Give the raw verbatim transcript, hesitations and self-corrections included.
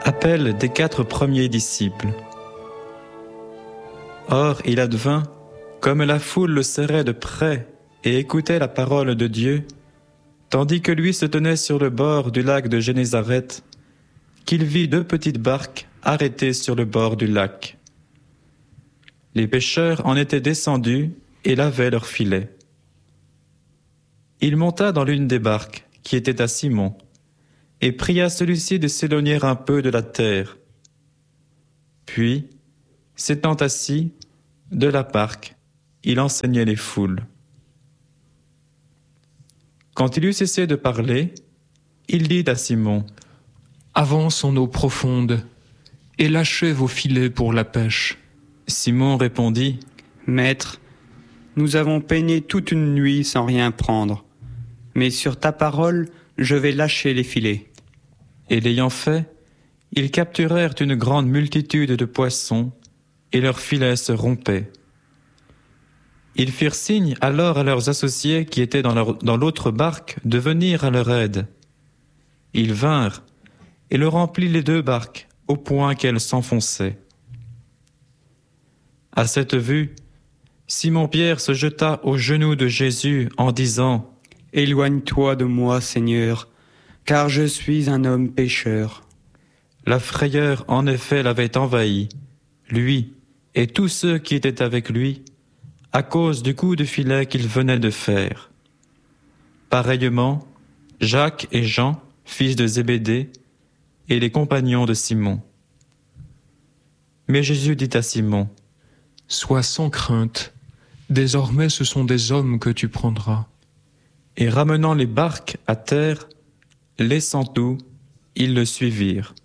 Appel des quatre premiers disciples. Or, il advint, comme la foule le serrait de près et écoutait la parole de Dieu, tandis que lui se tenait sur le bord du lac de Génézareth, qu'il vit deux petites barques arrêtées sur le bord du lac. Les pêcheurs en étaient descendus et lavaient leurs filets. Il monta dans l'une des barques, qui était à Simon, et pria celui-ci de s'éloigner un peu de la terre. Puis, s'étant assis, de la barque, il enseignait les foules. Quand il eut cessé de parler, il dit à Simon : « Avance en eau profonde et lâchez vos filets pour la pêche. » Simon répondit : « Maître, nous avons peiné toute une nuit sans rien prendre, mais sur ta parole, je vais lâcher les filets. » Et l'ayant fait, ils capturèrent une grande multitude de poissons, et leurs filets se rompaient. Ils firent signe alors à leurs associés qui étaient dans, leur, dans l'autre barque de venir à leur aide. Ils vinrent, et le remplit les deux barques, au point qu'elles s'enfonçaient. À cette vue, Simon-Pierre se jeta aux genoux de Jésus en disant : « Éloigne-toi de moi, Seigneur, car je suis un homme pécheur. » La frayeur en effet l'avait envahi, lui et tous ceux qui étaient avec lui, à cause du coup de filet qu'il venait de faire. Pareillement, Jacques et Jean, fils de Zébédée, et les compagnons de Simon. Mais Jésus dit à Simon : « Sois sans crainte, désormais ce sont des hommes que tu prendras. » Et ramenant les barques à terre, laissant tout, ils le suivirent.